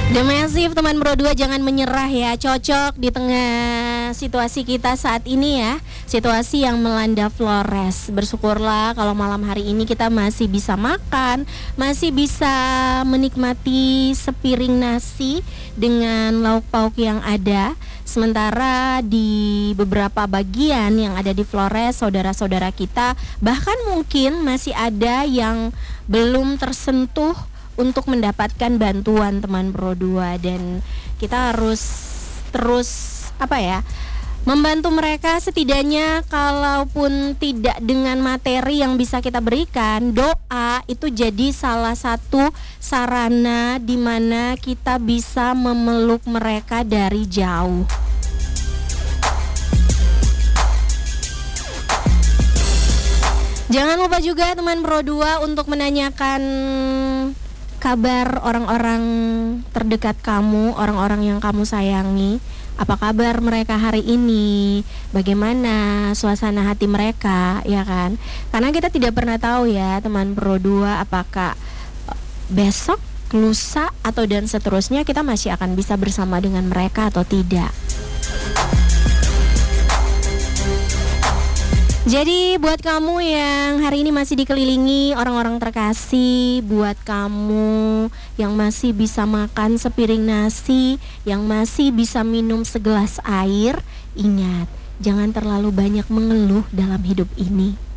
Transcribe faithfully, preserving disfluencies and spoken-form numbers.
The Massive, teman Pro dua, jangan menyerah ya. Cocok di tengah situasi kita saat ini ya, situasi yang melanda Flores. Bersyukurlah kalau malam hari ini kita masih bisa makan, masih bisa menikmati sepiring nasi dengan lauk pauk yang ada. Sementara di beberapa bagian yang ada di Flores, saudara-saudara kita bahkan mungkin masih ada yang belum tersentuh untuk mendapatkan bantuan, teman Pro dua, dan kita harus terus apa ya, membantu mereka. Setidaknya kalaupun tidak dengan materi yang bisa kita berikan, doa itu jadi salah satu sarana di mana kita bisa memeluk mereka dari jauh. Jangan lupa juga teman Pro dua untuk menanyakan kabar orang-orang terdekat kamu, orang-orang yang kamu sayangi. Apa kabar mereka hari ini? Bagaimana suasana hati mereka, ya kan? Karena kita tidak pernah tahu ya teman Pro dua, apakah besok, lusa, atau dan seterusnya kita masih akan bisa bersama dengan mereka atau tidak. Jadi buat kamu yang hari ini masih dikelilingi orang-orang terkasih, buat kamu yang masih bisa makan sepiring nasi, yang masih bisa minum segelas air, ingat, jangan terlalu banyak mengeluh dalam hidup ini.